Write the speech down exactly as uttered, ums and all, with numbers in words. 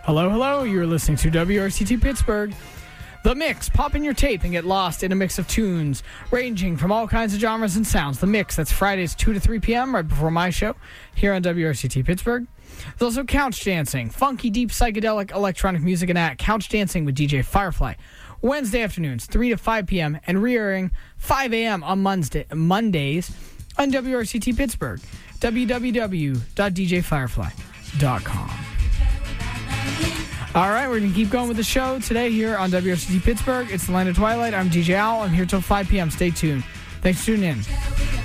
Hello, hello. You're listening to W R C T Pittsburgh. The Mix. Pop in your tape and get lost in a mix of tunes ranging from all kinds of genres and sounds. The Mix. That's Fridays two to three p.m. right before my show here on W R C T Pittsburgh. There's also Couch Dancing, funky, deep, psychedelic, electronic music and at Couch Dancing with D J Firefly. Wednesday afternoons, three to five p.m. and re-airing five a.m. on Monday, Mondays on W R C T Pittsburgh. w w w dot d j firefly dot com. All right, we're going to keep going with the show today here on W R C T Pittsburgh. It's the Land of Twilight. I'm D J Al. I'm here till five p.m. Stay tuned. Thanks for tuning in.